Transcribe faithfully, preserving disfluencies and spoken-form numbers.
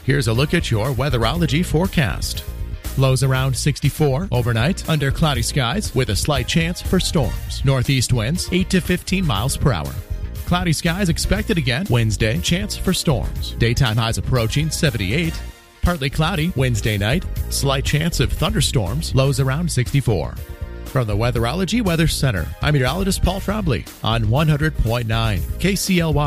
Here's a look at your weatherology forecast. Lows around sixty-four overnight under cloudy skies with a slight chance for storms. Northeast winds eight to fifteen miles per hour. Cloudy skies expected again Wednesday, chance for storms. Daytime highs approaching seventy-eight. Partly cloudy Wednesday night, slight chance of thunderstorms, lows around sixty-four. From the Weatherology Weather Center, I'm meteorologist Paul Trombley on one hundred point nine K C L Y.